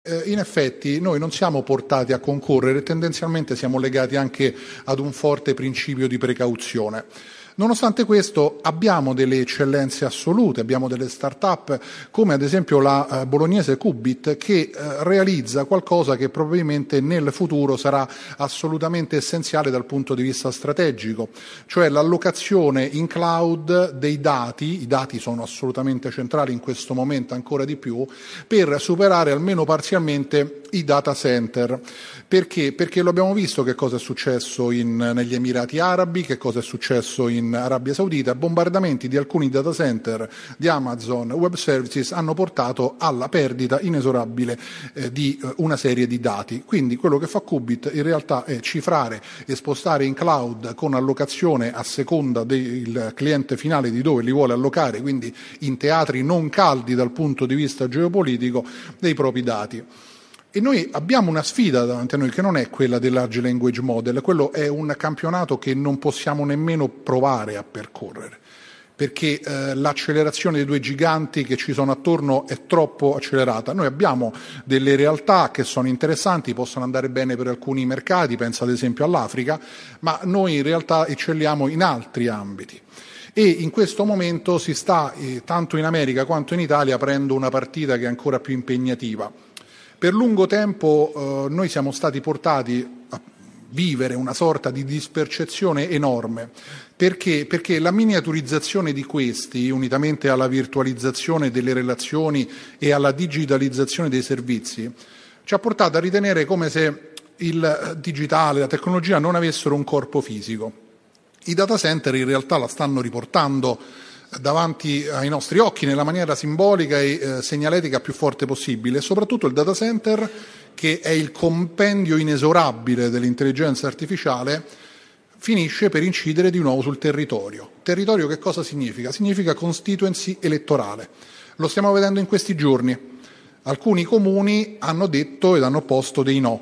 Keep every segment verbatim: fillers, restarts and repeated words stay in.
eh, in effetti noi non siamo portati a concorrere, tendenzialmente siamo legati anche ad un forte principio di precauzione. Nonostante questo abbiamo delle eccellenze assolute, abbiamo delle start-up come ad esempio la eh, bolognese Qubit che eh, realizza qualcosa che probabilmente nel futuro sarà assolutamente essenziale dal punto di vista strategico, cioè l'allocazione in cloud dei dati, i dati sono assolutamente centrali in questo momento ancora di più, per superare almeno parzialmente i data center. Perché? Perché lo abbiamo visto che cosa è successo in, negli Emirati Arabi, che cosa è successo in Arabia Saudita. Bombardamenti di alcuni data center di Amazon Web Services hanno portato alla perdita inesorabile eh, di eh, una serie di dati. Quindi quello che fa Qubit in realtà è cifrare e spostare in cloud con allocazione a seconda del cliente finale di dove li vuole allocare, quindi in teatri non caldi dal punto di vista geopolitico, dei propri dati. E noi abbiamo una sfida davanti a noi che non è quella del large language model, quello è un campionato che non possiamo nemmeno provare a percorrere, perché eh, l'accelerazione dei due giganti che ci sono attorno è troppo accelerata. Noi abbiamo delle realtà che sono interessanti, possono andare bene per alcuni mercati, penso ad esempio all'Africa, ma noi in realtà eccelliamo in altri ambiti. E in questo momento si sta, eh, tanto in America quanto in Italia, aprendo una partita che è ancora più impegnativa. Per lungo tempo eh, noi siamo stati portati a vivere una sorta di dispercezione enorme. Perché? Perché la miniaturizzazione di questi, unitamente alla virtualizzazione delle relazioni e alla digitalizzazione dei servizi, ci ha portato a ritenere come se il digitale, la tecnologia non avessero un corpo fisico. I data center in realtà la stanno riportando davanti ai nostri occhi nella maniera simbolica e eh, segnaletica più forte possibile, e soprattutto il data center, che è il compendio inesorabile dell'intelligenza artificiale, finisce per incidere di nuovo sul territorio. Territorio che cosa significa? Significa constituency elettorale. Lo stiamo vedendo in questi giorni. Alcuni comuni hanno detto ed hanno posto dei no.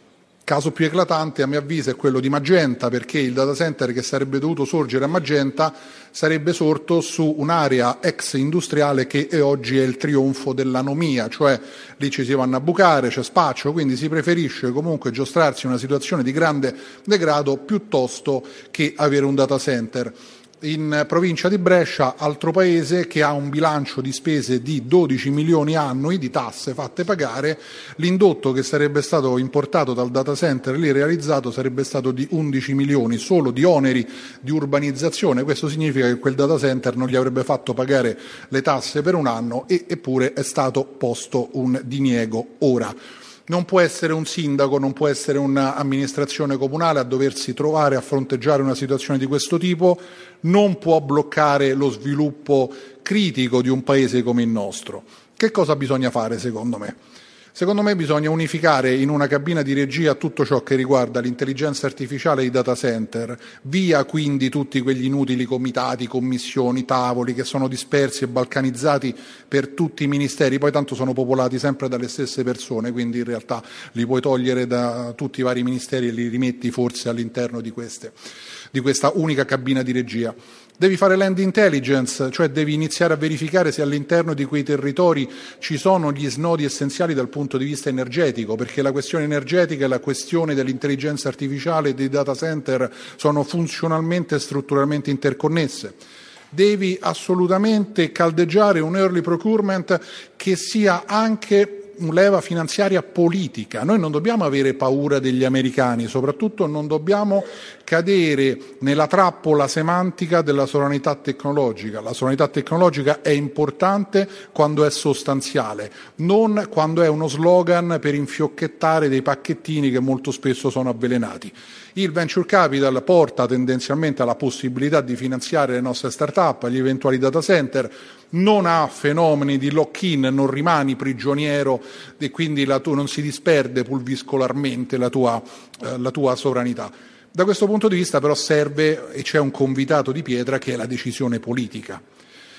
Caso più eclatante, a mio avviso, è quello di Magenta, perché il data center che sarebbe dovuto sorgere a Magenta sarebbe sorto su un'area ex industriale che oggi è il trionfo dell'anomia, cioè lì ci si vanno a bucare, c'è spaccio, quindi si preferisce comunque giostrarsi una situazione di grande degrado piuttosto che avere un data center. In provincia di Brescia, altro paese che ha un bilancio di spese di dodici milioni annui di tasse fatte pagare, l'indotto che sarebbe stato importato dal data center lì realizzato sarebbe stato di undici milioni solo di oneri di urbanizzazione. Questo significa che quel data center non gli avrebbe fatto pagare le tasse per un anno e eppure è stato posto un diniego ora. Non può essere un sindaco, non può essere un'amministrazione comunale a doversi trovare a fronteggiare una situazione di questo tipo, non può bloccare lo sviluppo critico di un paese come il nostro. Che cosa bisogna fare secondo me? Secondo me bisogna unificare in una cabina di regia tutto ciò che riguarda l'intelligenza artificiale e i data center, via quindi tutti quegli inutili comitati, commissioni, tavoli che sono dispersi e balcanizzati per tutti i ministeri, poi tanto sono popolati sempre dalle stesse persone, quindi in realtà li puoi togliere da tutti i vari ministeri e li rimetti forse all'interno di queste, di questa unica cabina di regia. Devi fare land intelligence, cioè devi iniziare a verificare se all'interno di quei territori ci sono gli snodi essenziali dal punto di vista energetico, perché la questione energetica e la questione dell'intelligenza artificiale e dei data center sono funzionalmente e strutturalmente interconnesse. Devi assolutamente caldeggiare un early procurement che sia anche una leva finanziaria politica. Noi non dobbiamo avere paura degli americani, soprattutto non dobbiamo cadere nella trappola semantica della sovranità tecnologica. La sovranità tecnologica è importante quando è sostanziale, non quando è uno slogan per infiocchettare dei pacchettini che molto spesso sono avvelenati. Il venture capital porta tendenzialmente alla possibilità di finanziare le nostre start-up, gli eventuali data center, non ha fenomeni di lock-in, non rimani prigioniero e quindi la tu, non si disperde pulviscolarmente la tua, eh, la tua sovranità. Da questo punto di vista però serve, e c'è un convitato di pietra, che è la decisione politica.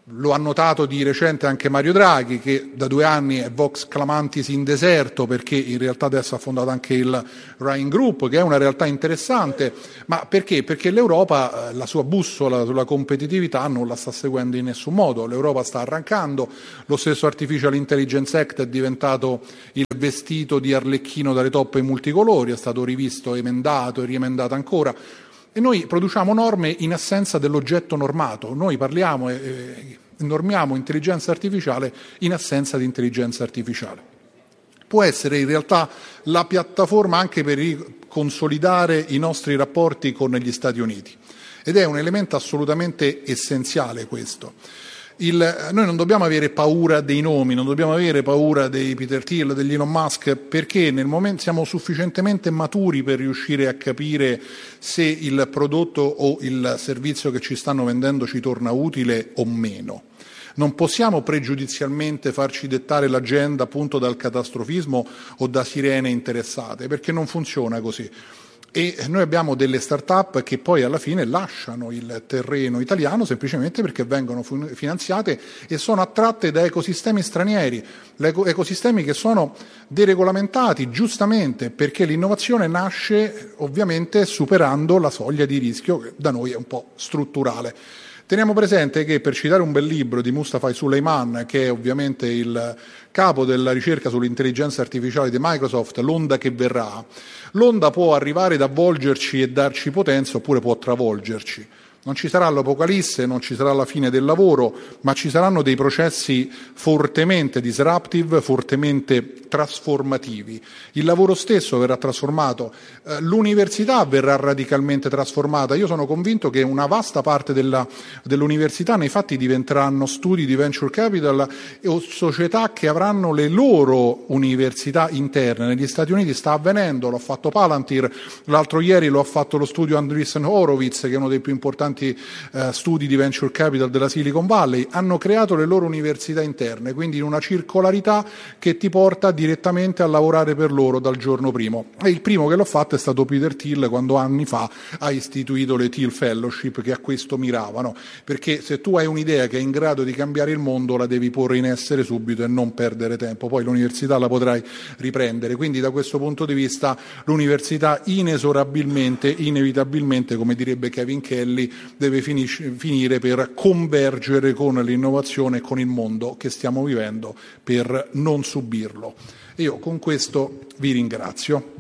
Lo ha notato di recente anche Mario Draghi, che da due anni è Vox clamantis in deserto, perché in realtà adesso ha fondato anche il Rhine Group, che è una realtà interessante. Ma perché? Perché l'Europa, la sua bussola sulla competitività non la sta seguendo in nessun modo. L'Europa sta arrancando, lo stesso Artificial Intelligence Act è diventato il vestito di Arlecchino dalle toppe multicolori, è stato rivisto, emendato e riemendato ancora. E noi produciamo norme in assenza dell'oggetto normato. Noi parliamo e normiamo intelligenza artificiale in assenza di intelligenza artificiale. Può essere in realtà la piattaforma anche per consolidare i nostri rapporti con gli Stati Uniti. Ed è un elemento assolutamente essenziale questo. Il, noi non dobbiamo avere paura dei nomi, non dobbiamo avere paura dei Peter Thiel, degli Elon Musk, perché nel momento siamo sufficientemente maturi per riuscire a capire se il prodotto o il servizio che ci stanno vendendo ci torna utile o meno. Non possiamo pregiudizialmente farci dettare l'agenda appunto dal catastrofismo o da sirene interessate, perché non funziona così. E noi abbiamo delle start-up che poi alla fine lasciano il terreno italiano semplicemente perché vengono finanziate e sono attratte da ecosistemi stranieri, ecosistemi che sono deregolamentati giustamente, perché l'innovazione nasce ovviamente superando la soglia di rischio che da noi è un po' strutturale. Teniamo presente che, per citare un bel libro di Mustafa Suleyman, che è ovviamente il capo della ricerca sull'intelligenza artificiale di Microsoft, l'onda che verrà, l'onda può arrivare ad avvolgerci e darci potenza oppure può travolgerci. Non ci sarà l'apocalisse, non ci sarà la fine del lavoro, ma ci saranno dei processi fortemente disruptive, fortemente trasformativi. Il lavoro stesso verrà trasformato, l'università verrà radicalmente trasformata. Io sono convinto che una vasta parte della, dell'università nei fatti diventeranno studi di venture capital o società che avranno le loro università interne. Negli Stati Uniti sta avvenendo, l'ha fatto Palantir, l'altro ieri lo ha fatto lo studio Andreessen Horowitz, che è uno dei più importanti Uh, studi di venture capital della Silicon Valley. Hanno creato le loro università interne, quindi in una circolarità che ti porta direttamente a lavorare per loro dal giorno primo. E il primo che l'ha fatto è stato Peter Thiel, quando anni fa ha istituito le Thiel Fellowship, che a questo miravano, perché se tu hai un'idea che è in grado di cambiare il mondo la devi porre in essere subito e non perdere tempo, poi l'università la potrai riprendere. Quindi da questo punto di vista l'università inesorabilmente, inevitabilmente, come direbbe Kevin Kelly, deve finire per convergere con l'innovazione e con il mondo che stiamo vivendo per non subirlo. Io con questo vi ringrazio.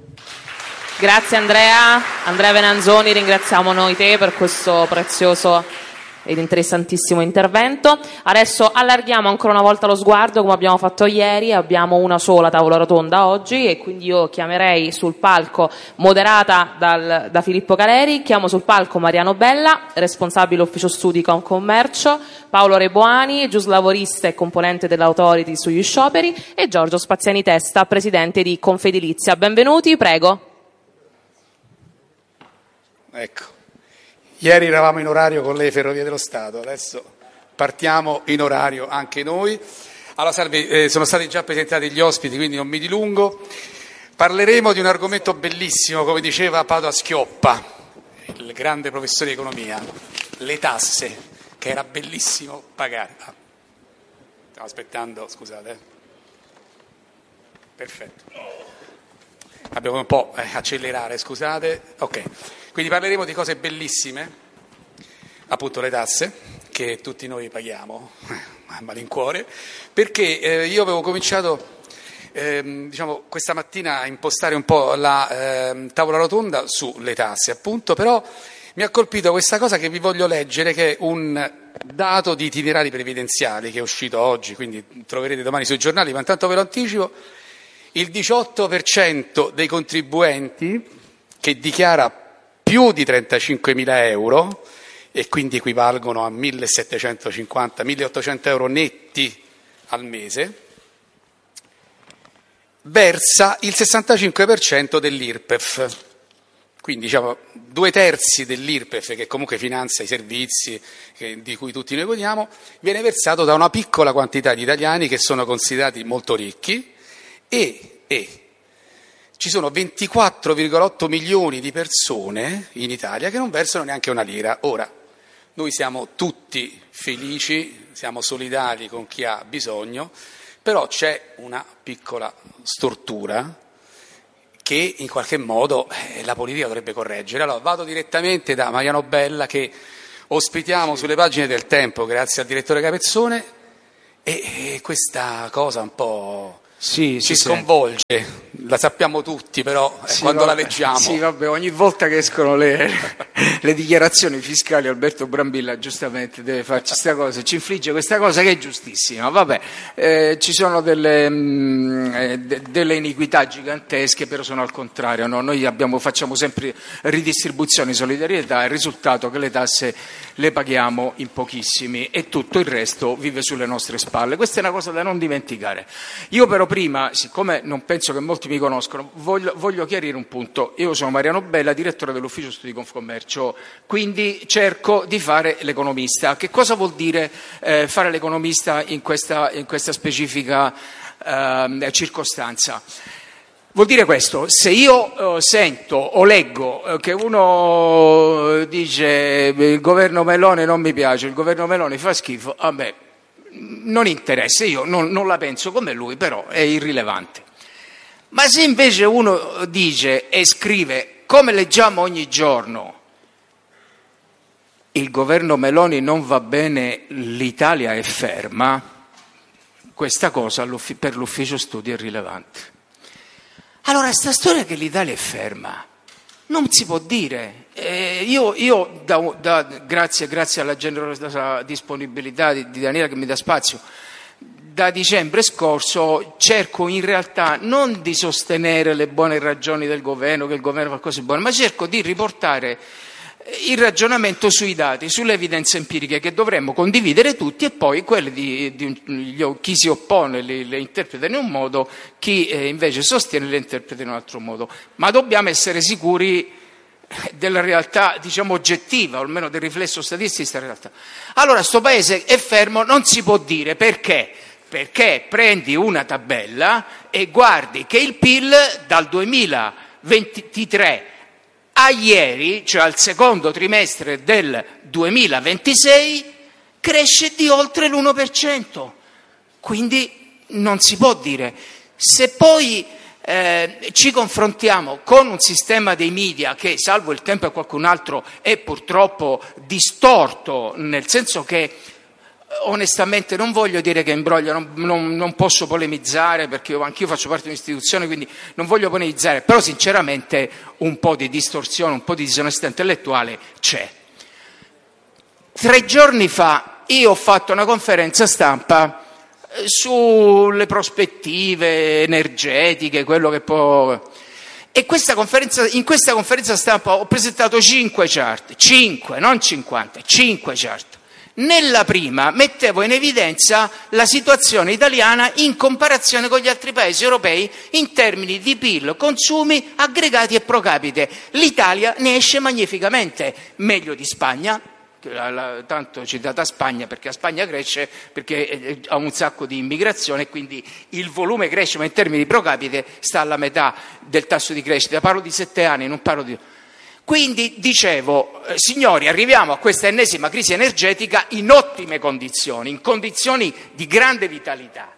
Grazie Andrea. Andrea Venanzoni, ringraziamo noi te per questo prezioso ed interessantissimo intervento. Adesso allarghiamo ancora una volta lo sguardo, come abbiamo fatto ieri. Abbiamo una sola tavola rotonda oggi e quindi io chiamerei sul palco, moderata dal, da Filippo Caleri, chiamo sul palco Mariano Bella, responsabile ufficio studi Confcommercio, Paolo Reboani, giuslavorista e componente dell'Authority sugli scioperi, e Giorgio Spaziani Testa, presidente di Confedilizia. Benvenuti, prego. Ecco. Ieri eravamo in orario con le Ferrovie dello Stato, adesso partiamo in orario anche noi. Allora, salve, eh, sono stati già presentati gli ospiti, quindi non mi dilungo. Parleremo di un argomento bellissimo, come diceva Padova Schioppa, il grande professore di economia, le tasse, che era bellissimo pagare. Ah, stavo aspettando, scusate. Eh. Perfetto. Abbiamo un po' eh, accelerare, scusate. Ok. Quindi parleremo di cose bellissime, appunto le tasse, che tutti noi paghiamo a malincuore, perché eh, io avevo cominciato eh, diciamo, questa mattina a impostare un po' la eh, tavola rotonda sulle tasse, appunto, però mi ha colpito questa cosa che vi voglio leggere, che è un dato di itinerari previdenziali che è uscito oggi, quindi troverete domani sui giornali, ma intanto ve lo anticipo. Il diciotto per cento dei contribuenti che dichiara più di trentacinquemila euro, e quindi equivalgono a millesettecentocinquanta milleottocento euro netti al mese, versa il sessantacinque per cento dell'I R P E F. Quindi diciamo due terzi dell'I R P E F, che comunque finanzia i servizi che, di cui tutti noi godiamo, viene versato da una piccola quantità di italiani che sono considerati molto ricchi, e, e ci sono ventiquattro virgola otto milioni di persone in Italia che non versano neanche una lira. Ora, noi siamo tutti felici, siamo solidali con chi ha bisogno, però c'è una piccola stortura che in qualche modo eh, la politica dovrebbe correggere. Allora vado direttamente da Mariano Bella, che ospitiamo sulle pagine del Tempo grazie al direttore Capezzone, e, e questa cosa un po' Sì, ci sì, sconvolge, la sappiamo tutti, però eh, sì, quando vabbè, la leggiamo... Sì, vabbè, ogni volta che escono le, le dichiarazioni fiscali, Alberto Brambilla giustamente deve farci questa cosa, ci infligge questa cosa che è giustissima. Vabbè, eh, ci sono delle, mh, de, delle iniquità gigantesche, però sono al contrario, no? Noi abbiamo, facciamo sempre ridistribuzione, solidarietà, il risultato è che le tasse le paghiamo in pochissimi e tutto il resto vive sulle nostre spalle. Questa è una cosa da non dimenticare. Io però prima, siccome non penso che molti mi conoscono, voglio, voglio chiarire un punto. Io sono Mariano Bella, direttore dell'Ufficio Studi Confcommercio, quindi cerco di fare l'economista. Che cosa vuol dire eh, fare l'economista in questa, in questa specifica eh, circostanza? Vuol dire questo: se io eh, sento o leggo eh, che uno dice il governo Meloni non mi piace, il governo Meloni fa schifo, a me non interessa, io non, non la penso come lui, però è irrilevante. Ma se invece uno dice e scrive, come leggiamo ogni giorno, il governo Meloni non va bene, l'Italia è ferma, questa cosa per l'Ufficio Studi è rilevante. Allora, sta storia che l'Italia è ferma non si può dire. Eh, io, io da, da, grazie, grazie alla generosa disponibilità di, di Daniela che mi dà spazio, da dicembre scorso cerco in realtà non di sostenere le buone ragioni del governo, che il governo fa cose buone, ma cerco di riportare il ragionamento sui dati, sulle evidenze empiriche che dovremmo condividere tutti, e poi quelle di, di, di chi si oppone le, le interpreta in un modo, chi eh, invece sostiene le interpreta in un altro modo. Ma dobbiamo essere sicuri della realtà, diciamo, oggettiva, o almeno del riflesso statistico di questa realtà. Allora, sto paese è fermo, non si può dire. Perché? Perché prendi una tabella e guardi che il P I L dal duemilaventitré a ieri, cioè al secondo trimestre del duemilaventisei, cresce di oltre l'uno per cento. Quindi non si può dire. Se poi eh, ci confrontiamo con un sistema dei media che, salvo il Tempo e qualcun altro, è purtroppo distorto, nel senso che onestamente non voglio dire che imbroglio, non, non, non posso polemizzare perché io, anch'io faccio parte di un'istituzione, quindi non voglio polemizzare, però sinceramente un po' di distorsione, un po' di disonestà intellettuale c'è. Tre giorni fa io ho fatto una conferenza stampa sulle prospettive energetiche, quello che può... E questa conferenza, in questa conferenza stampa ho presentato cinque chart, cinque, non cinquanta, cinque chart. Nella prima mettevo in evidenza la situazione italiana in comparazione con gli altri paesi europei in termini di P I L, consumi aggregati e pro capite. L'Italia ne esce magnificamente, meglio di Spagna, la, la, tanto citata Spagna perché la Spagna cresce perché ha un sacco di immigrazione e quindi il volume cresce, ma in termini di pro capite sta alla metà del tasso di crescita. Parlo di sette anni, non parlo di... Quindi dicevo, eh, signori, arriviamo a questa ennesima crisi energetica in ottime condizioni, in condizioni di grande vitalità.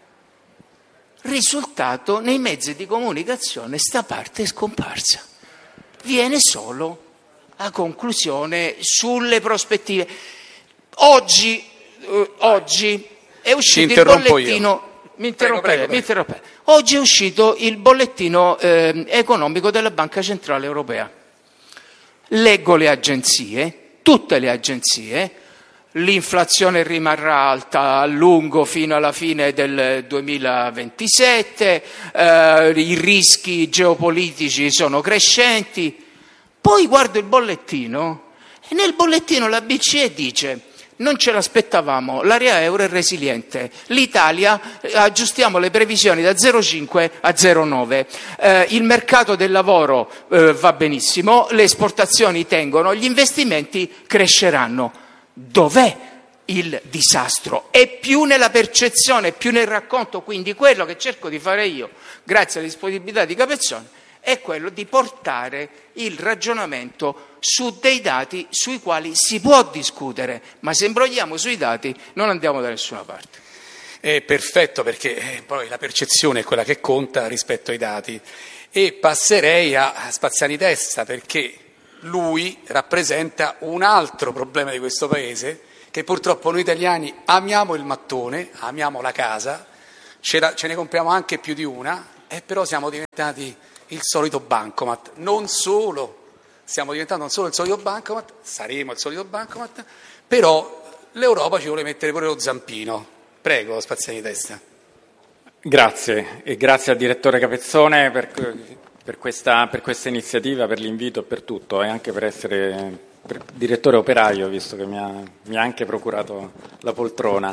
Risultato, nei mezzi di comunicazione sta parte è scomparsa. Viene solo a conclusione sulle prospettive. Oggi, eh, oggi è uscito il bollettino... Mi interrompete, mi interrompete. Oggi è uscito il bollettino eh, economico della Banca Centrale Europea. Leggo le agenzie, tutte le agenzie, l'inflazione rimarrà alta a lungo fino alla fine del duemilaventisette, eh, i rischi geopolitici sono crescenti. Poi guardo il bollettino e nel bollettino la B C E dice: non ce l'aspettavamo, l'area euro è resiliente, l'Italia, aggiustiamo le previsioni da zero virgola cinque a zero virgola nove, eh, il mercato del lavoro eh, va benissimo, le esportazioni tengono, gli investimenti cresceranno. Dov'è il disastro? È più nella percezione, più nel racconto, quindi quello che cerco di fare io, grazie alla disponibilità di Capezzone, è quello di portare il ragionamento su dei dati sui quali si può discutere, ma se imbrogliamo sui dati non andiamo da nessuna parte. È perfetto, perché poi la percezione è quella che conta rispetto ai dati. E passerei a Spaziani Testa, perché lui rappresenta un altro problema di questo paese, che purtroppo noi italiani amiamo il mattone, amiamo la casa, ce, la, ce ne compriamo anche più di una, e però siamo diventati il solito bancomat. Non solo, stiamo diventando non solo il solito bancomat, saremo il solito bancomat, però l'Europa ci vuole mettere pure lo zampino. Prego, Spaziani Testa. Grazie, e grazie al direttore Capezzone per, per, questa, per questa iniziativa, per l'invito e per tutto, e anche per essere per direttore operaio, visto che mi ha, mi ha anche procurato la poltrona.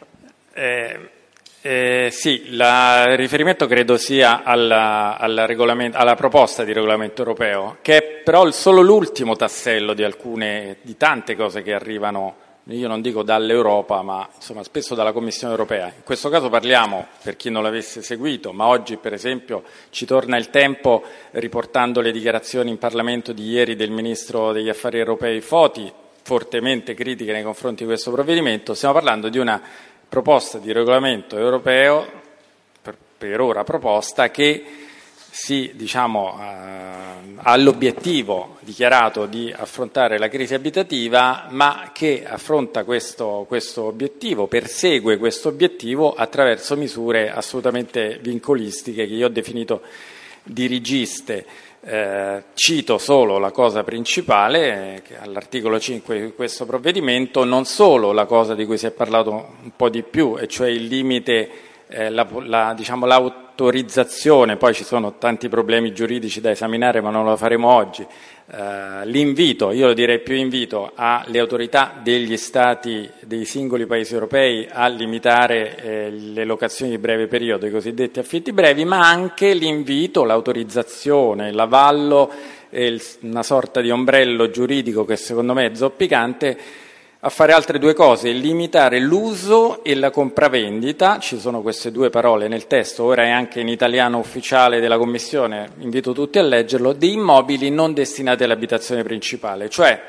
Eh, eh, sì, il riferimento credo sia alla, alla, regolamento, alla proposta di regolamento europeo, che è però solo l'ultimo tassello di alcune, di tante cose che arrivano, io non dico dall'Europa, ma insomma spesso dalla Commissione europea. In questo caso parliamo, per chi non l'avesse seguito, ma oggi per esempio ci torna il tempo riportando le dichiarazioni in Parlamento di ieri del Ministro degli Affari Europei Foti, fortemente critiche nei confronti di questo provvedimento. Stiamo parlando di una proposta di regolamento europeo, per, per ora proposta, che si, diciamo, eh, ha l'obiettivo dichiarato di affrontare la crisi abitativa, ma che affronta questo, questo obiettivo, persegue questo obiettivo attraverso misure assolutamente vincolistiche che io ho definito dirigiste. Eh, cito solo la cosa principale, eh, che all'articolo cinque di questo provvedimento, non solo la cosa di cui si è parlato un po' di più, e cioè il limite, eh, la, la, diciamo, l'autorizzazione, poi ci sono tanti problemi giuridici da esaminare ma non lo faremo oggi, eh, l'invito, io lo direi più invito, alle autorità degli Stati, dei singoli Paesi europei a limitare eh, le locazioni di breve periodo, i cosiddetti affitti brevi, ma anche l'invito, l'autorizzazione, l'avallo, eh, una sorta di ombrello giuridico che secondo me è zoppicante, a fare altre due cose: limitare l'uso e la compravendita, ci sono queste due parole nel testo, ora è anche in italiano ufficiale della Commissione, invito tutti a leggerlo, di immobili non destinati all'abitazione principale, cioè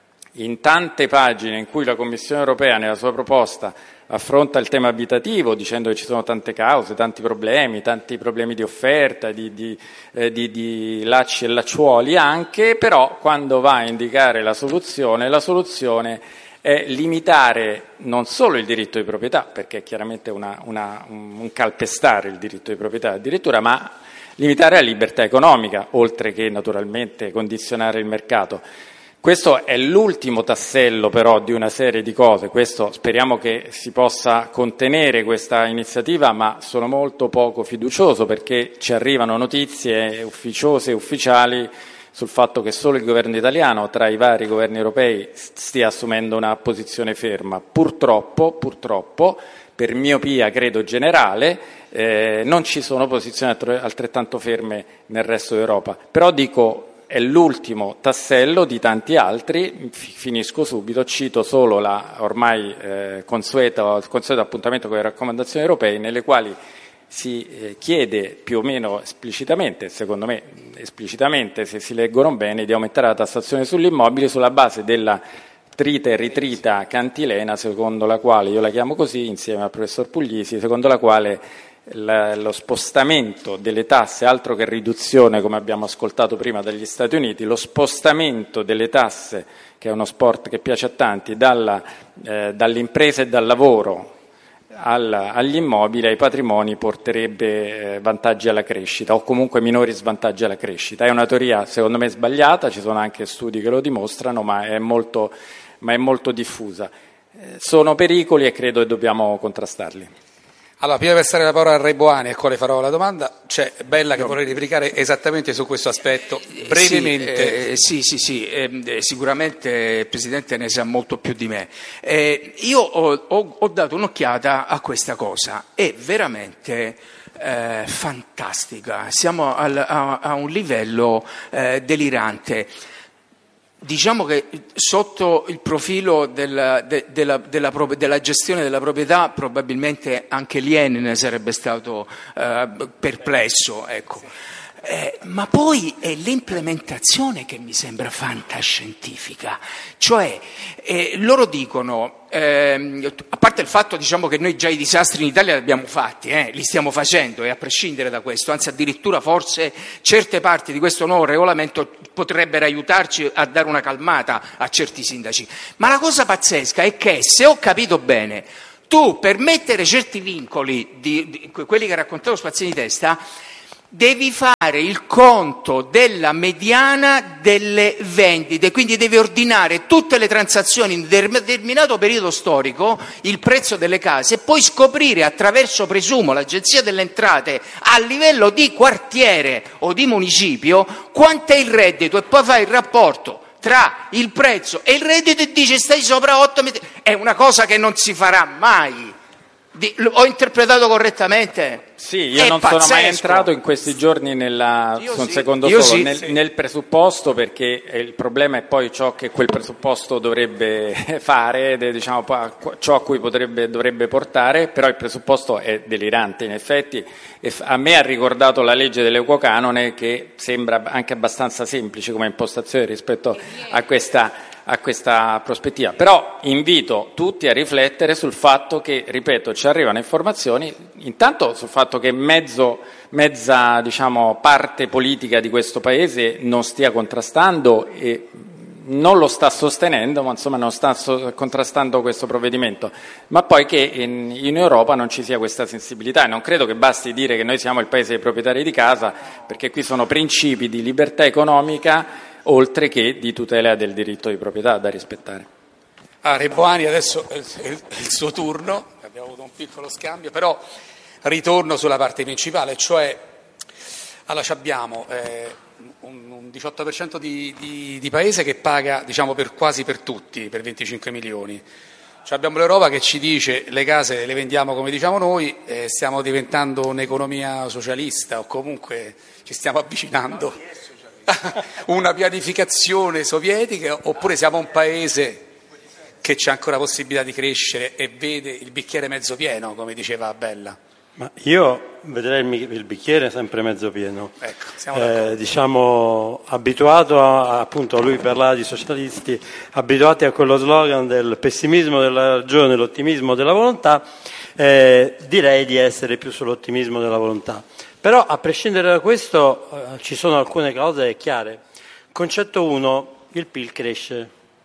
in tante pagine in cui la Commissione europea nella sua proposta affronta il tema abitativo dicendo che ci sono tante cause, tanti problemi, tanti problemi di offerta, di, di, eh, di, di lacci e lacciuoli anche, però quando va a indicare la soluzione, la soluzione è limitare non solo il diritto di proprietà, perché è chiaramente una, una, un calpestare il diritto di proprietà addirittura, ma limitare la libertà economica, oltre che naturalmente condizionare il mercato. Questo è l'ultimo tassello però di una serie di cose, questo speriamo che si possa contenere questa iniziativa, ma sono molto poco fiducioso perché ci arrivano notizie ufficiose e ufficiali sul fatto che solo il governo italiano, tra i vari governi europei, stia assumendo una posizione ferma. Purtroppo, purtroppo, per miopia credo generale, eh, non ci sono posizioni altrettanto ferme nel resto d'Europa. Però dico, è l'ultimo tassello di tanti altri, finisco subito, cito solo la ormai eh, consueto, il consueto appuntamento con le raccomandazioni europee, nelle quali si eh, chiede più o meno esplicitamente, secondo me esplicitamente se si leggono bene, di aumentare la tassazione sugli immobili sulla base della trita e ritrita cantilena, secondo la quale, io la chiamo così insieme al professor Puglisi, secondo la quale la, lo spostamento delle tasse, altro che riduzione come abbiamo ascoltato prima dagli Stati Uniti, lo spostamento delle tasse, che è uno sport che piace a tanti, dalla, eh, dall'impresa e dal lavoro Al, agli immobili, ai patrimoni, porterebbe eh, vantaggi alla crescita o comunque minori svantaggi alla crescita. È una teoria secondo me sbagliata, ci sono anche studi che lo dimostrano, ma è molto, ma è molto diffusa. Eh, sono pericoli e credo che dobbiamo contrastarli. Allora, prima di passare la parola a Re Boani, a quale farò la domanda, c'è Bella che vorrei replicare esattamente su questo aspetto, brevemente. Eh, sì, sì, sì, eh, sicuramente il Presidente ne sa molto più di me. Eh, io ho, ho, ho dato un'occhiata a questa cosa, è veramente eh, fantastica, siamo al, a, a un livello eh, delirante. Diciamo che sotto il profilo del, de, della, della, della gestione della proprietà probabilmente anche l'I E N ne sarebbe stato eh, perplesso. Ecco. Eh, ma poi è l'implementazione che mi sembra fantascientifica, cioè eh, loro dicono, eh, a parte il fatto, diciamo, che noi già i disastri in Italia li abbiamo fatti, eh, li stiamo facendo, e a prescindere da questo, anzi addirittura forse certe parti di questo nuovo regolamento potrebbero aiutarci a dare una calmata a certi sindaci, ma la cosa pazzesca è che, se ho capito bene, tu per mettere certi vincoli, di, di quelli che raccontavo Spazzini Testa, devi fare il conto della mediana delle vendite, quindi devi ordinare tutte le transazioni in un determinato periodo storico, il prezzo delle case, e poi scoprire attraverso, presumo, l'Agenzia delle Entrate a livello di quartiere o di municipio quanto è il reddito, e poi fai il rapporto tra il prezzo e il reddito e dice stai sopra otto metri. È una cosa che non si farà mai. Di, ho interpretato correttamente? Sì, io è non pazzesco. sono mai entrato in questi giorni nella, Io su un sì. secondo Io solo, sì, nel, sì. nel presupposto, perché il problema è poi ciò che quel presupposto dovrebbe fare, ed è, diciamo, ciò a cui potrebbe, dovrebbe portare, però il presupposto è delirante in effetti, e a me ha ricordato la legge dell'equocanone, che sembra anche abbastanza semplice come impostazione rispetto a questa a questa prospettiva, però invito tutti a riflettere sul fatto che, ripeto, ci arrivano informazioni intanto sul fatto che mezzo, mezza diciamo, parte politica di questo Paese non stia contrastando e non lo sta sostenendo, ma insomma non sta so- contrastando questo provvedimento, ma poi che in, in Europa non ci sia questa sensibilità, e non credo che basti dire che noi siamo il paese dei proprietari di casa, perché qui sono principi di libertà economica oltre che di tutela del diritto di proprietà da rispettare. Ah, Reboani, adesso è il, è il suo turno, abbiamo avuto un piccolo scambio, però ritorno sulla parte principale, cioè allora abbiamo eh, un, un diciotto per cento di, di, di paese che paga, diciamo, per quasi per tutti, per venticinque milioni. Cioè abbiamo l'Europa che ci dice le case le vendiamo come diciamo noi, eh, stiamo diventando un'economia socialista, o comunque ci stiamo avvicinando una pianificazione sovietica, oppure siamo un paese che c'è ancora possibilità di crescere e vede il bicchiere mezzo pieno, come diceva Bella? Ma io vedrei il, il bicchiere sempre mezzo pieno. Ecco, siamo d'accordo. Eh, diciamo, abituato a, appunto, lui parlava di socialisti, abituati a quello slogan del pessimismo della ragione, l'ottimismo della volontà, eh, direi di essere più sull'ottimismo della volontà. Però, a prescindere da questo, eh, ci sono alcune cose chiare. Concetto uno, il P I L cresce.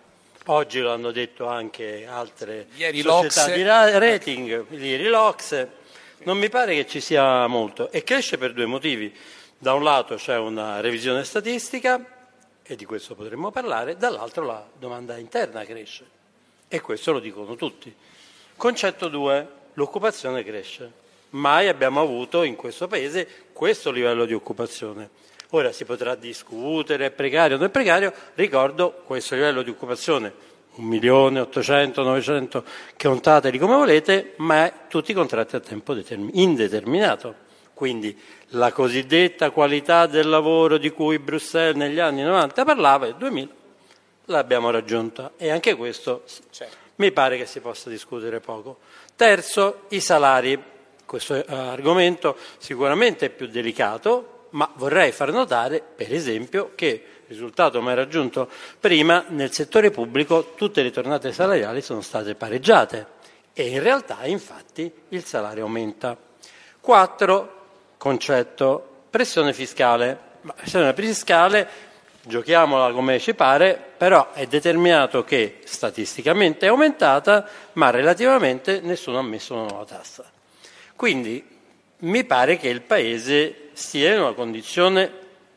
Oggi lo hanno detto anche altre Ieri società l'Ocse. di ra- rating, ieri l'Ocse. Non mi pare che ci sia molto, e cresce per due motivi. Da un lato c'è una revisione statistica, e di questo potremmo parlare, dall'altro la domanda interna cresce, e questo lo dicono tutti. Concetto due, l'occupazione cresce. Mai abbiamo avuto in questo Paese questo livello di occupazione. Ora si potrà discutere, è precario o non è precario, ricordo questo livello di occupazione, un milione, ottocento, novecento, contateli come volete, ma tutti contratti a tempo determin- indeterminato. Quindi la cosiddetta qualità del lavoro di cui Bruxelles negli anni novanta parlava, il duemila, l'abbiamo raggiunta, e anche questo Certo. mi pare che si possa discutere poco. Terzo, i salari. Questo uh, argomento sicuramente è più delicato, ma vorrei far notare, per esempio, che risultato mai raggiunto prima, nel settore pubblico tutte le tornate salariali sono state pareggiate, e in realtà, infatti, il salario aumenta. Quattro, concetto, pressione fiscale. Ma pressione fiscale, giochiamola come ci pare, però è determinato che statisticamente è aumentata, ma relativamente nessuno ha messo una nuova tassa. Quindi mi pare che il Paese sia in una condizione,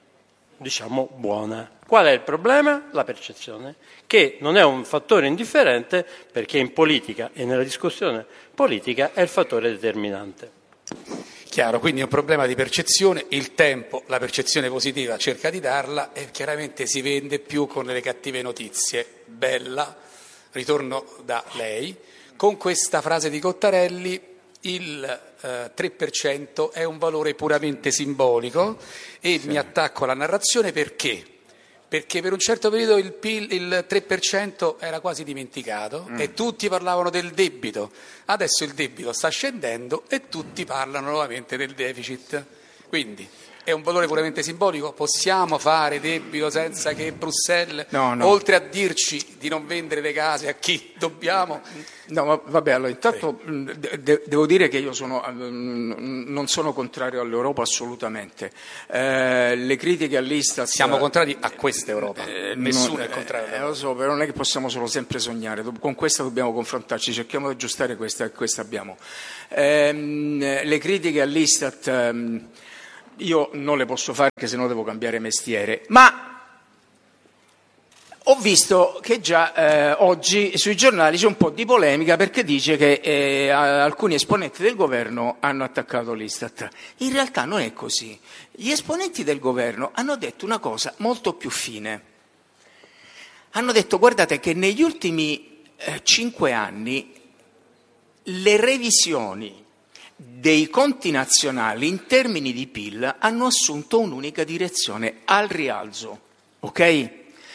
diciamo, buona. Qual è il problema? La percezione, che non è un fattore indifferente, perché in politica e nella discussione politica è il fattore determinante. Chiaro, quindi è un problema di percezione, il tempo, la percezione positiva cerca di darla, e chiaramente si vende più con le cattive notizie. Bella, ritorno da lei, con questa frase di Cottarelli: il eh, tre per cento è un valore puramente simbolico, e sì. Mi attacco alla narrazione perché? Perché per un certo periodo il P I L, il tre per cento era quasi dimenticato, mm. e tutti parlavano del debito. Adesso il debito sta scendendo e tutti parlano nuovamente del deficit. Quindi è un valore puramente simbolico? Possiamo fare debito senza che Bruxelles, no, no. oltre a dirci di non vendere le case a chi dobbiamo... No, ma vabbè, allora intanto de- devo dire che io sono, non sono contrario all'Europa assolutamente. Eh, le critiche all'Istat... Siamo contrari a questa Europa, eh, nessuno non, è contrario. Eh, lo so, però non è che possiamo solo sempre sognare, con questa dobbiamo confrontarci, cerchiamo di aggiustare questa e questa abbiamo. Eh, le critiche all'Istat ehm, io non le posso fare perché sennò devo cambiare mestiere, ma... Ho visto che già eh, oggi sui giornali c'è un po' di polemica perché dice che eh, alcuni esponenti del governo hanno attaccato l'Istat. In realtà non è così. Gli esponenti del governo hanno detto una cosa molto più fine. Hanno detto, guardate che negli ultimi eh, cinque anni le revisioni dei conti nazionali in termini di P I L hanno assunto un'unica direzione, al rialzo. Ok?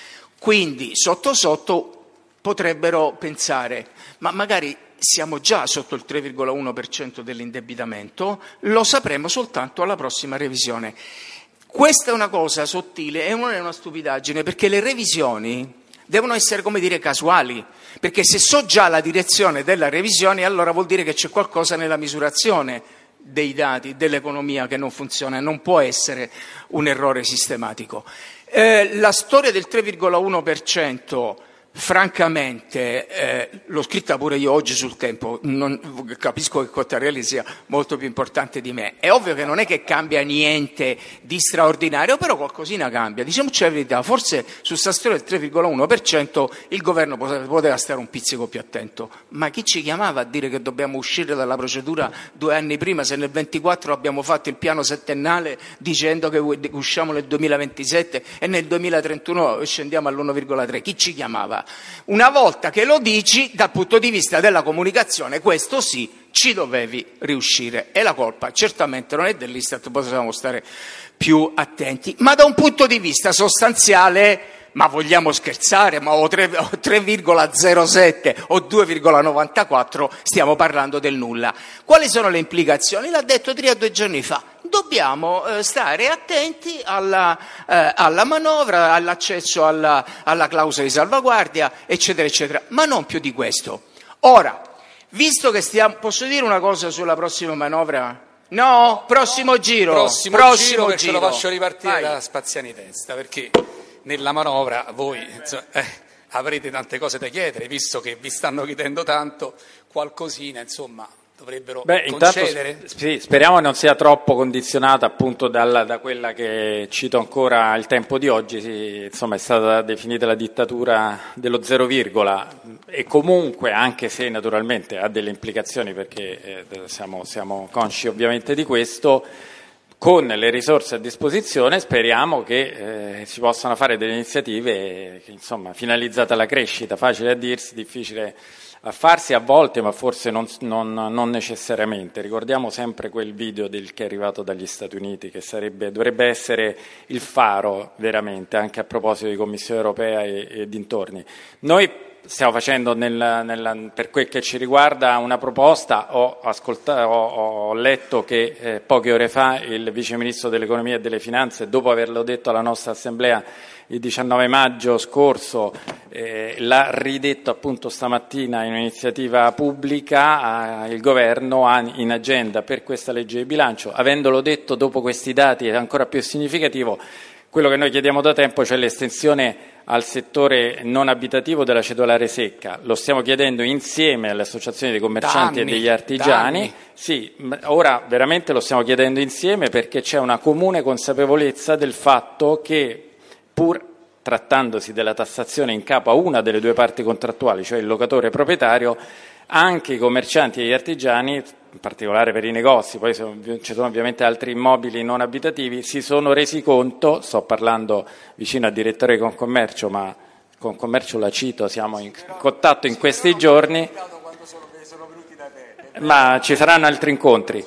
Quindi sotto sotto potrebbero pensare, ma magari siamo già sotto il tre virgola uno per cento dell'indebitamento, lo sapremo soltanto alla prossima revisione. Questa è una cosa sottile e non è una stupidaggine, perché le revisioni devono essere, come dire, casuali, perché se so già la direzione della revisione, allora vuol dire che c'è qualcosa nella misurazione dei dati, dell'economia che non funziona, non può essere un errore sistematico. Eh, la storia del tre virgola uno per cento, francamente, eh, l'ho scritta pure io oggi sul Tempo, non, capisco che Cottarelli sia molto più importante di me. È ovvio che non è che cambia niente di straordinario, però qualcosina cambia. Diciamoci la verità, forse su sta storia del tre virgola uno per cento il governo poteva stare un pizzico più attento. Ma chi ci chiamava a dire che dobbiamo uscire dalla procedura due anni prima, se nel ventiquattro abbiamo fatto il piano settennale dicendo che usciamo nel duemilaventisette e nel duemilatrentuno scendiamo all'uno virgola tre? Chi ci chiamava? Una volta che lo dici, dal punto di vista della comunicazione, questo sì, ci dovevi riuscire. E la colpa certamente non è dell'Istat, possiamo stare più attenti. Ma da un punto di vista sostanziale, ma vogliamo scherzare? Ma o tre virgola zero sette o due virgola novantaquattro stiamo parlando del nulla. Quali sono le implicazioni? L'ha detto Tria due giorni fa. Dobbiamo eh, stare attenti alla, eh, alla manovra, all'accesso alla, alla clausola di salvaguardia, eccetera, eccetera, ma non più di questo. Ora, visto che stiamo... Posso dire una cosa sulla prossima manovra? No? Prossimo giro. Prossimo, prossimo giro, perché giro. lo faccio ripartire Vai. da Spaziani Testa, perché nella manovra voi insomma, eh, avrete tante cose da chiedere, visto che vi stanno chiedendo tanto, qualcosina, insomma... dovrebbero Beh, concedere? Intanto, sì, speriamo non sia troppo condizionata appunto dalla, da quella che cito ancora il Tempo di oggi, sì, insomma è stata definita la dittatura dello zero virgola e comunque, anche se naturalmente ha delle implicazioni perché eh, siamo, siamo consci ovviamente di questo, con le risorse a disposizione speriamo che eh, si possano fare delle iniziative che, insomma, finalizzate alla crescita, facile a dirsi, difficile a farsi a volte, ma forse non, non, non necessariamente. Ricordiamo sempre quel video del, che è arrivato dagli Stati Uniti, che sarebbe, dovrebbe essere il faro veramente, anche a proposito di Commissione Europea e, e dintorni. Noi stiamo facendo, nel, nel, per quel che ci riguarda, una proposta. Ho, ascoltato, ho, ho letto che eh, poche ore fa il Vice Ministro dell'Economia e delle Finanze, dopo averlo detto alla nostra Assemblea il diciannove maggio scorso, eh, l'ha ridetto appunto stamattina in un'iniziativa pubblica. Eh, il Governo ha in agenda per questa legge di bilancio, avendolo detto dopo questi dati è ancora più significativo, quello che noi chiediamo da tempo, cioè l'estensione al settore non abitativo della cedolare secca. Lo stiamo chiedendo insieme alle associazioni dei commercianti anni, e degli artigiani. Sì, ora veramente lo stiamo chiedendo insieme perché c'è una comune consapevolezza del fatto che, pur trattandosi della tassazione in capo a una delle due parti contrattuali, cioè il locatore proprietario, anche i commercianti e gli artigiani, in particolare per i negozi, poi ci sono ovviamente altri immobili non abitativi, si sono resi conto, sto parlando vicino al direttore di Confcommercio, ma Confcommercio la cito, siamo in contatto in questi giorni, ma ci saranno altri incontri.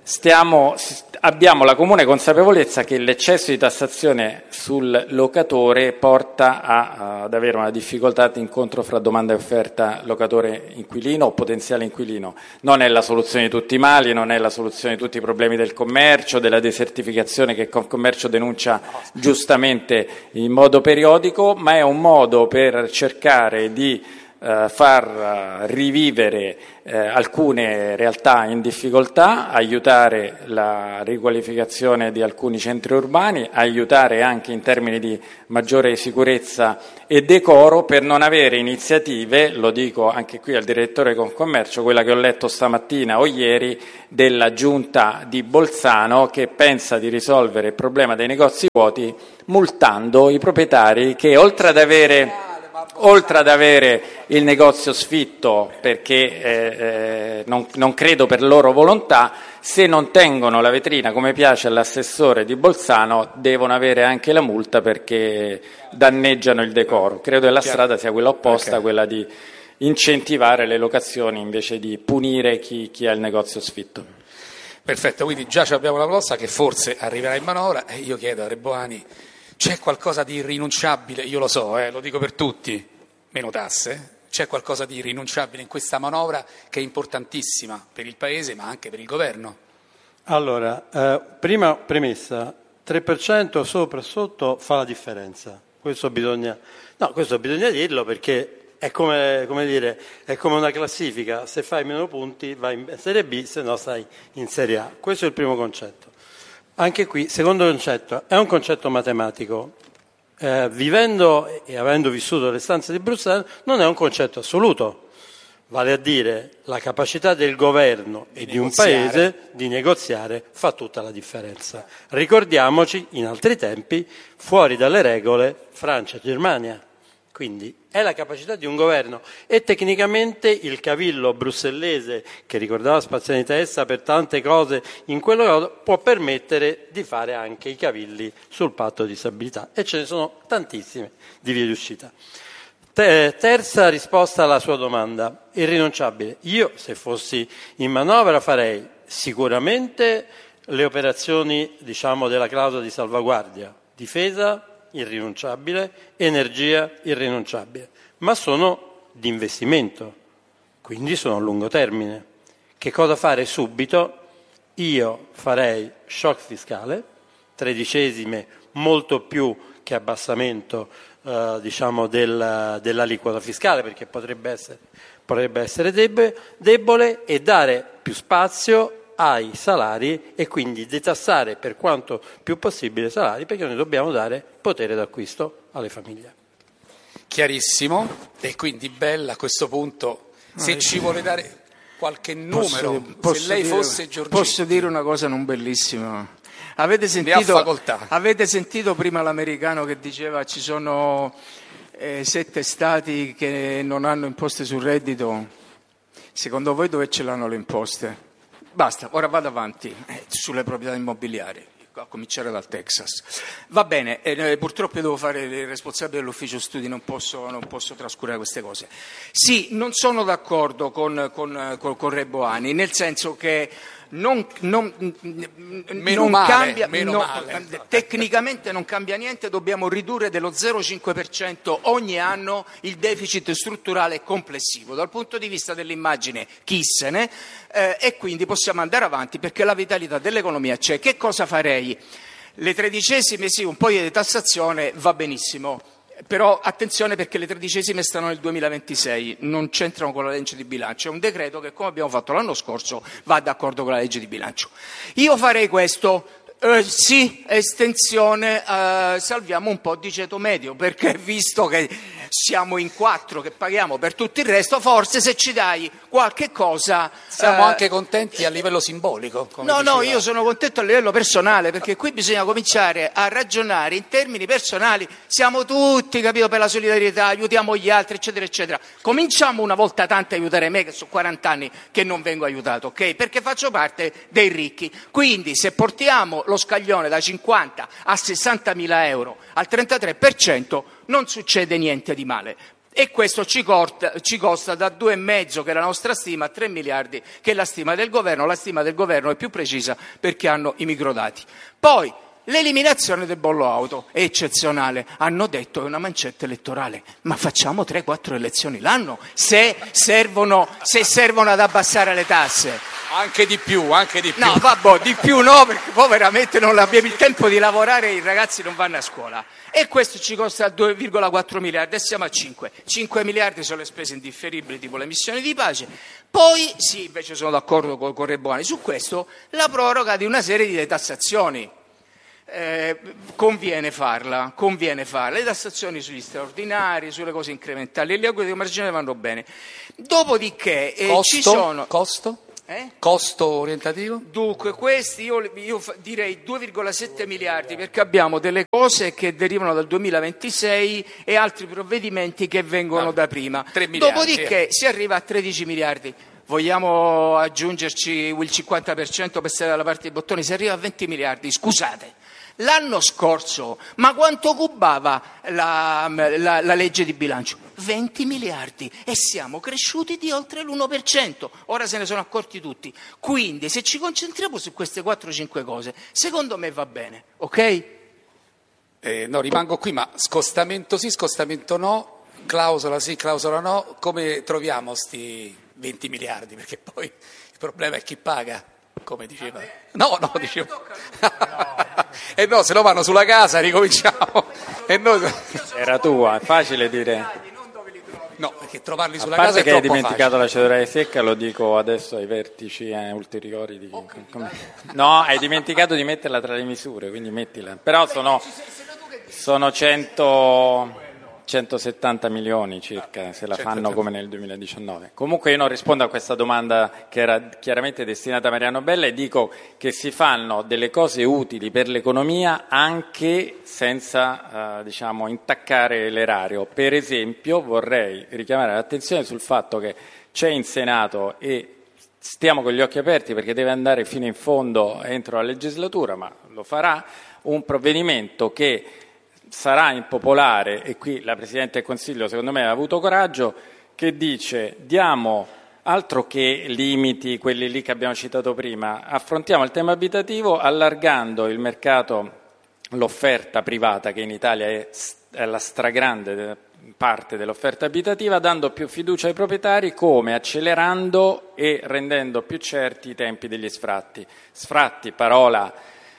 Stiamo, abbiamo la comune consapevolezza che l'eccesso di tassazione sul locatore porta a, ad avere una difficoltà di incontro fra domanda e offerta locatore-inquilino o potenziale inquilino. Non è la soluzione di tutti i mali, non è la soluzione di tutti i problemi del commercio, della desertificazione che il commercio denuncia giustamente in modo periodico, ma è un modo per cercare di Uh, far uh, rivivere uh, alcune realtà in difficoltà, aiutare la riqualificazione di alcuni centri urbani, aiutare anche in termini di maggiore sicurezza e decoro, per non avere iniziative, lo dico anche qui al direttore Confcommercio, quella che ho letto stamattina o ieri della giunta di Bolzano, che pensa di risolvere il problema dei negozi vuoti multando i proprietari che, oltre ad avere oltre ad avere il negozio sfitto perché eh, eh, non, non credo per loro volontà, se non tengono la vetrina come piace all'assessore di Bolzano devono avere anche la multa perché danneggiano il decoro. Credo che la strada sia quella opposta, okay. Quella di incentivare le locazioni invece di punire chi, chi ha il negozio sfitto. Perfetto, quindi già abbiamo la proposta che forse arriverà in manovra e io chiedo a Reboani: c'è qualcosa di irrinunciabile, io lo so, eh, lo dico per tutti, meno tasse, c'è qualcosa di irrinunciabile in questa manovra che è importantissima per il Paese ma anche per il Governo? Allora, eh, prima premessa, tre per cento sopra e sotto fa la differenza, questo bisogna, no, questo bisogna dirlo perché è come, come dire, è come una classifica, se fai meno punti vai in Serie B, se no stai in Serie A, questo è il primo concetto. Anche qui, secondo concetto, è un concetto matematico. Eh, vivendo e avendo vissuto le stanze di Bruxelles, non è un concetto assoluto. Vale a dire, la capacità del governo e di un paese di negoziare fa tutta la differenza. Ricordiamoci, in altri tempi, fuori dalle regole, Francia e Germania. Quindi è la capacità di un governo e tecnicamente il cavillo brussellese, che ricordava Spazianità Essa per tante cose in quello modo, può permettere di fare anche i cavilli sul patto di stabilità e ce ne sono tantissime di vie di uscita. Terza risposta alla sua domanda, irrinunciabile. Io, se fossi in manovra, farei sicuramente le operazioni, diciamo, della clausola di salvaguardia, difesa irrinunciabile, energia irrinunciabile, ma sono di investimento, quindi sono a lungo termine. Che cosa fare subito? Io farei shock fiscale, tredicesime, molto più che abbassamento eh, diciamo del, dell'aliquota fiscale, perché potrebbe essere, potrebbe essere debole, debole e dare più spazio ai salari e quindi detassare per quanto più possibile i salari, perché noi dobbiamo dare potere d'acquisto alle famiglie. Chiarissimo, e quindi Bella a questo punto, se no, ci vuole dare qualche numero, posso, posso se lei dire, fosse Giorgetti. Posso dire una cosa non bellissima? Avete sentito, avete sentito prima l'americano che diceva ci sono eh, sette stati che non hanno imposte sul reddito? Secondo voi dove ce l'hanno le imposte? Basta, ora vado avanti eh, sulle proprietà immobiliari, a cominciare dal Texas. Va bene, eh, purtroppo devo fare il responsabile dell'ufficio studi, non posso, non posso trascurare queste cose. Sì, non sono d'accordo con, con, con, con Reboani, nel senso che non, non, meno non male, cambia, meno no, male. Tecnicamente non cambia niente, dobbiamo ridurre dello zero virgola cinque per cento ogni anno il deficit strutturale complessivo. Dal punto di vista dell'immagine chi se ne, eh, e quindi possiamo andare avanti perché la vitalità dell'economia c'è. Che cosa farei? Le tredicesime sì, un po' di tassazione va benissimo. Però attenzione perché le tredicesime stanno nel duemilaventisei, non c'entrano con la legge di bilancio, è un decreto che come abbiamo fatto l'anno scorso va d'accordo con la legge di bilancio. Io farei questo, eh, sì, estensione, eh, salviamo un po' di ceto medio, perché visto che siamo in quattro che paghiamo per tutto il resto, forse se ci dai qualche cosa... Siamo eh, anche contenti a livello simbolico. Come no, diceva. no, io sono contento a livello personale, perché qui bisogna cominciare a ragionare in termini personali. Siamo tutti, capito, per la solidarietà, aiutiamo gli altri, eccetera, eccetera. Cominciamo una volta tanto a aiutare me, che sono quaranta anni che non vengo aiutato, ok? Perché faccio parte dei ricchi. Quindi se portiamo lo scaglione da cinquanta a sessantamila euro al trentatré per cento, non succede niente di male. E questo ci, corta, ci costa da due e mezzo, che è la nostra stima, a tre miliardi, che è la stima del governo. La stima del governo è più precisa perché hanno i microdati. Poi, l'eliminazione del bollo auto è eccezionale. Hanno detto che è una mancetta elettorale, ma facciamo tre quattro elezioni l'anno se servono, se servono ad abbassare le tasse. Anche di più, anche di più. No, vabbè, di più no, perché poi veramente non abbiamo il tempo di lavorare e i ragazzi non vanno a scuola. E questo ci costa due virgola quattro miliardi e siamo a cinque. cinque miliardi sono le spese indifferibili, tipo le missioni di pace. Poi, sì, invece sono d'accordo con Correbuani su questo, la proroga di una serie di detassazioni. Eh, conviene farla, conviene farla. Le tassazioni sugli straordinari, sulle cose incrementali, le acuite marginali vanno bene. Dopodiché eh, costo, ci sono... Costo? Eh? Costo orientativo? Dunque, questi io, io direi due virgola sette miliardi, perché abbiamo delle cose che derivano dal duemilaventisei e altri provvedimenti che vengono ah, da prima. tre miliardi. Dopodiché si arriva a tredici miliardi. Vogliamo aggiungerci il cinquanta per cento per stare dalla parte dei bottoni? Si arriva a venti miliardi, scusate. L'anno scorso, ma quanto cubava la, la, la legge di bilancio? venti miliardi e siamo cresciuti di oltre l'uno per cento. Ora se ne sono accorti tutti. Quindi se ci concentriamo su queste quattro cinque cose, secondo me va bene, ok? Eh, no, rimango qui, ma scostamento sì, scostamento no, clausola sì, clausola no. Come troviamo sti venti miliardi? Perché poi il problema è chi paga. Come diceva. No, no, dicevo. E no, se no vanno sulla casa, ricominciamo. E noi... Era tua, è facile dire. No, perché trovarli A sulla parte casa è che hai troppo dimenticato facile. la cedolare secca, lo dico adesso ai vertici eh, ulteriori di... come... No, hai dimenticato di metterla tra le misure, quindi mettila. Però sono, sono cento... centosettanta milioni circa, se la fanno come nel duemiladiciannove. Comunque io non rispondo a questa domanda che era chiaramente destinata a Mariano Bella e dico che si fanno delle cose utili per l'economia anche senza eh, diciamo, intaccare l'erario. Per esempio vorrei richiamare l'attenzione sul fatto che c'è in Senato e stiamo con gli occhi aperti perché deve andare fino in fondo entro la legislatura, ma lo farà, un provvedimento che sarà impopolare, e qui la Presidente del Consiglio secondo me ha avuto coraggio, che dice diamo altro che limiti, quelli lì che abbiamo citato prima, affrontiamo il tema abitativo allargando il mercato, l'offerta privata che in Italia è, è la stragrande parte dell'offerta abitativa, dando più fiducia ai proprietari, come accelerando e rendendo più certi i tempi degli sfratti. Sfratti, parola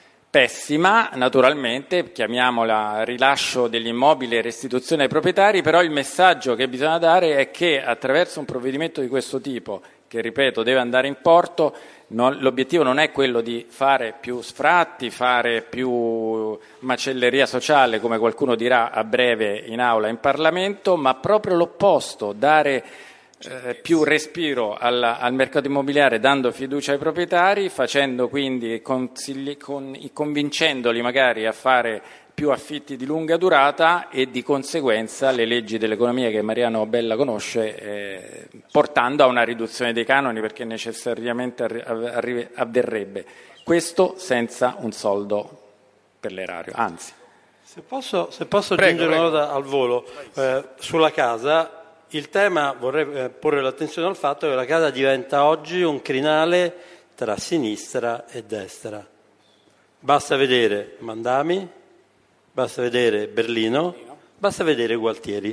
pessima, naturalmente, chiamiamola rilascio degli immobili e restituzione ai proprietari, però il messaggio che bisogna dare è che attraverso un provvedimento di questo tipo, che ripeto deve andare in porto, non, l'obiettivo non è quello di fare più sfratti, fare più macelleria sociale, come qualcuno dirà a breve in aula in Parlamento, ma proprio l'opposto, dare Eh, più respiro al, al mercato immobiliare, dando fiducia ai proprietari, facendo quindi consigli, con, convincendoli magari a fare più affitti di lunga durata e di conseguenza le leggi dell'economia che Mariano Bella conosce, eh, portando a una riduzione dei canoni perché necessariamente arri- arri- avverrebbe. Questo senza un soldo per l'erario, anzi. Se posso, se posso Prego, aggiungere prego. una nota al volo, eh, sulla casa. Il tema, vorrei eh, porre l'attenzione al fatto che la casa diventa oggi un crinale tra sinistra e destra. Basta vedere Mandami, basta vedere Berlino, basta vedere Gualtieri.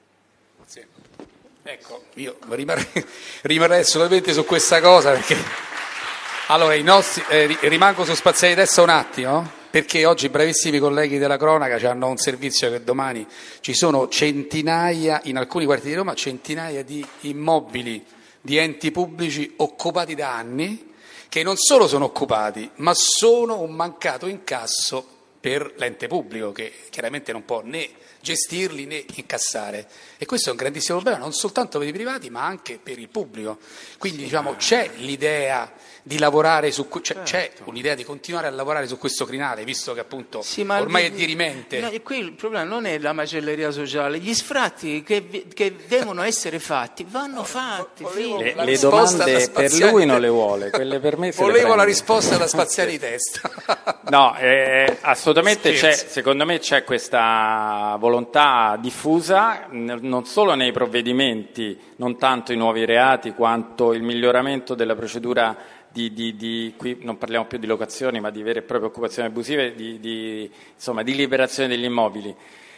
Sì. Ecco, io rimarrei, rimarrei assolutamente su questa cosa perché allora i nostri eh, rimango su Spaziali Testa un attimo. Perché oggi bravissimi colleghi della cronaca hanno un servizio che domani ci sono centinaia, in alcuni quartieri di Roma, centinaia di immobili di enti pubblici occupati da anni, che non solo sono occupati, ma sono un mancato incasso per l'ente pubblico, che chiaramente non può né gestirli né incassare. E questo è un grandissimo problema, non soltanto per i privati, ma anche per il pubblico. Quindi diciamo c'è l'idea di lavorare su cioè, certo. C'è un'idea di continuare a lavorare su questo crinale, visto che appunto sì, ormai di, è dirimente. No, qui il problema non è la macelleria sociale, gli sfratti che, che devono essere fatti vanno fatti. Le, le domande per lui non le vuole, quelle per me se volevo le la risposta da Spaziali Testa. No, è assolutamente assolutamente c'è, secondo me c'è questa volontà diffusa non solo nei provvedimenti, non tanto i nuovi reati quanto il miglioramento della procedura di, di, di qui non parliamo più di locazioni ma di vere e proprie occupazioni abusive, di, di, insomma di liberazione degli immobili.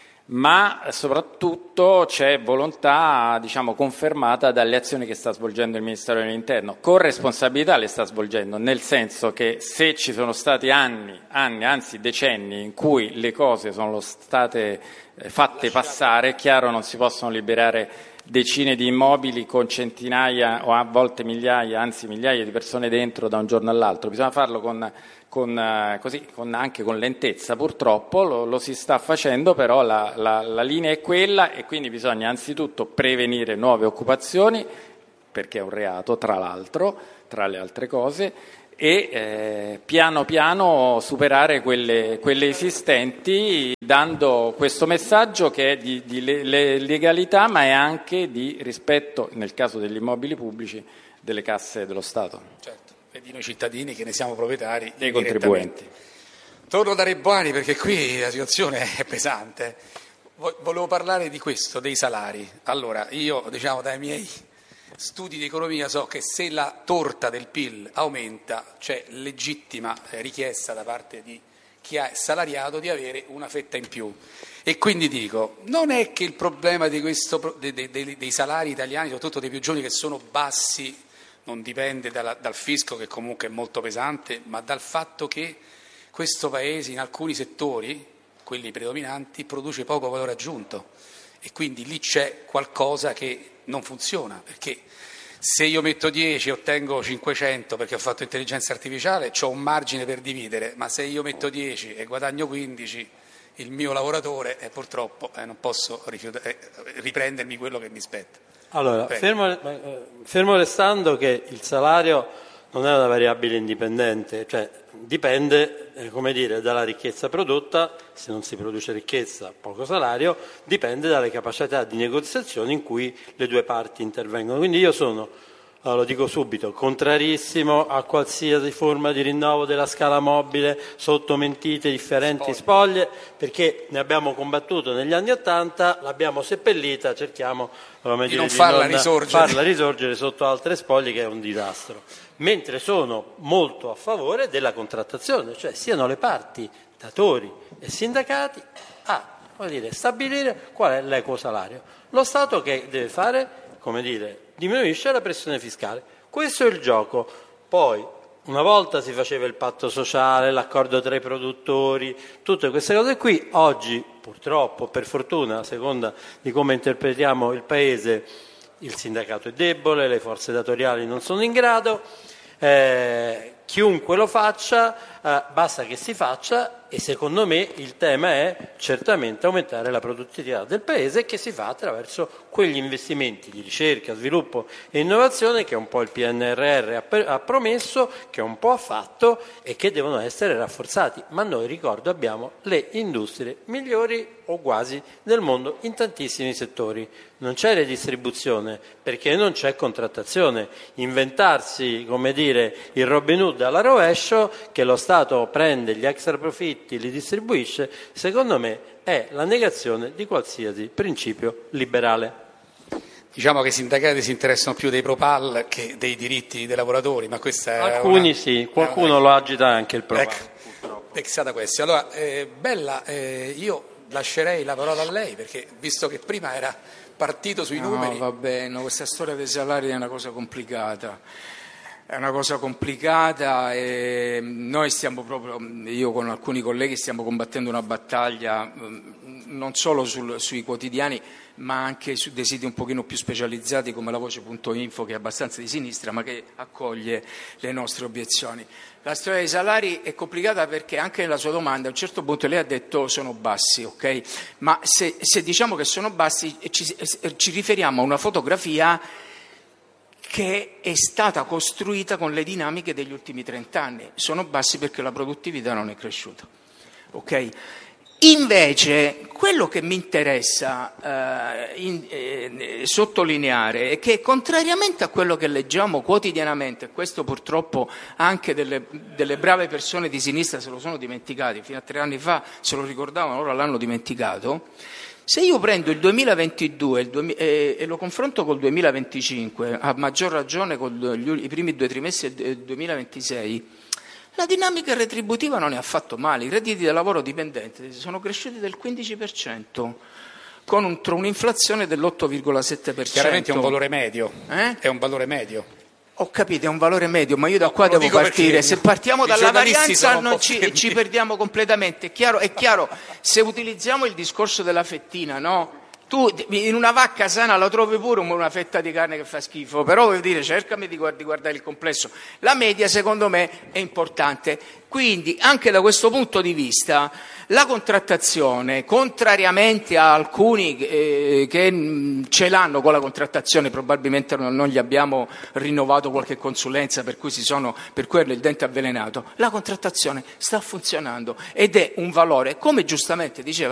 Ma soprattutto c'è volontà, diciamo, confermata dalle azioni che sta svolgendo il Ministero dell'Interno. Con responsabilità le sta svolgendo, nel senso che se ci sono stati anni, anni, anzi decenni in cui le cose sono state fatte passare, è chiaro non si possono liberare decine di immobili con centinaia o a volte migliaia, anzi migliaia di persone dentro da un giorno all'altro. Bisogna farlo con Con, così, con, anche con lentezza, purtroppo lo, lo si sta facendo, però la, la, la linea è quella e quindi bisogna anzitutto prevenire nuove occupazioni, perché è un reato tra l'altro, tra le altre cose, e eh, piano piano superare quelle, quelle esistenti, dando questo messaggio che è di, di le, le legalità ma è anche di rispetto, nel caso degli immobili pubblici, delle casse dello Stato. Certo. E di noi cittadini che ne siamo proprietari dei contribuenti. Torno da Rebuani perché qui la situazione è pesante. Volevo parlare di questo, dei salari. Allora, io diciamo dai miei studi di economia so che se la torta del P I L aumenta c'è legittima richiesta da parte di chi è salariato di avere una fetta in più. E quindi dico, non è che il problema di questo, dei, dei, dei salari italiani, soprattutto dei più giovani che sono bassi, non dipende dalla, dal fisco che comunque è molto pesante, ma dal fatto che questo Paese in alcuni settori, quelli predominanti, produce poco valore aggiunto e quindi lì c'è qualcosa che non funziona, perché se io metto dieci e ottengo cinquecento perché ho fatto intelligenza artificiale, c'ho un margine per dividere, ma se io metto dieci e guadagno quindici, il mio lavoratore eh, purtroppo eh, non posso rifiuta- eh, riprendermi quello che mi spetta. Allora, fermo, fermo restando che il salario non è una variabile indipendente, cioè dipende, eh, come dire, dalla ricchezza prodotta, se non si produce ricchezza, poco salario, dipende dalle capacità di negoziazione in cui le due parti intervengono. Quindi io sono, lo dico subito, contrarissimo a qualsiasi forma di rinnovo della scala mobile sotto mentite differenti spoglie, perché ne abbiamo combattuto negli anni Ottanta, l'abbiamo seppellita, cerchiamo come di dire, non di farla non risorgere. farla risorgere sotto altre spoglie, che è un disastro. Mentre sono molto a favore della contrattazione, cioè siano le parti, datori e sindacati, a come dire, stabilire qual è l'equo salario. Lo Stato che deve fare? Come dire, diminuisce la pressione fiscale. Questo è il gioco. Poi, una volta si faceva il patto sociale, l'accordo tra i produttori, tutte queste cose qui. Oggi, purtroppo, per fortuna, a seconda di come interpretiamo il Paese, il sindacato è debole, le forze datoriali non sono in grado. Eh, chiunque lo faccia, eh, basta che si faccia, e secondo me il tema è certamente aumentare la produttività del Paese, che si fa attraverso quegli investimenti di ricerca, sviluppo e innovazione che un po' il P N R R ha, per, ha promesso, che un po' ha fatto e che devono essere rafforzati. Ma noi, ricordo, abbiamo le industrie migliori o quasi del mondo in tantissimi settori. Non c'è redistribuzione perché non c'è contrattazione. Inventarsi, come dire, il Robin Hood alla rovescio, che lo Stato prende gli extra profitti, li distribuisce, secondo me è la negazione di qualsiasi principio liberale. Diciamo che i sindacati si interessano più dei Propal che dei diritti dei lavoratori, ma questa è alcuni una, sì, qualcuno lo agita anche il Propal. Ecco, peccato questo. Allora, eh, Bella, eh, io lascerei la parola a lei, perché visto che prima era partito sui no, numeri... va bene, questa storia dei salari è una cosa complicata. È una cosa complicata e noi stiamo proprio, io con alcuni colleghi stiamo combattendo una battaglia non solo sul, sui quotidiani, ma anche su dei siti un pochino più specializzati come la voce punto info, che è abbastanza di sinistra ma che accoglie le nostre obiezioni. La storia dei salari è complicata perché anche nella sua domanda a un certo punto lei ha detto sono bassi, ok? Ma se, se diciamo che sono bassi ci, ci riferiamo a una fotografia che è stata costruita con le dinamiche degli ultimi trent'anni. Sono bassi perché la produttività non è cresciuta. Okay? Invece, quello che mi interessa eh, in, eh, sottolineare è che, contrariamente a quello che leggiamo quotidianamente, questo purtroppo anche delle, delle brave persone di sinistra se lo sono dimenticati, fino a tre anni fa se lo ricordavano, ora l'hanno dimenticato. Se io prendo il duemilaventidue il duemila, eh, e lo confronto col duemilaventicinque, a maggior ragione con gli, i primi due trimestri del duemilaventisei, la dinamica retributiva non è affatto male. I redditi da lavoro dipendente sono cresciuti del quindici per cento, con un, un'inflazione dell'otto virgola sette per cento. Chiaramente è un valore medio. Eh? È un valore medio. Ho capito, è un valore medio, ma io da qua Lo devo partire. perché Se partiamo dalla varianza non ci, ci per... perdiamo completamente. È chiaro, è chiaro, se utilizziamo il discorso della fettina, no? Tu in una vacca sana la trovi pure una fetta di carne che fa schifo, però vuol dire cercami di guardare il complesso. La media secondo me è importante. Quindi anche da questo punto di vista la contrattazione, contrariamente a alcuni eh, che mh, ce l'hanno con la contrattazione, probabilmente non, non gli abbiamo rinnovato qualche consulenza per cui si sono per quello il dente avvelenato, la contrattazione sta funzionando ed è un valore, come giustamente diceva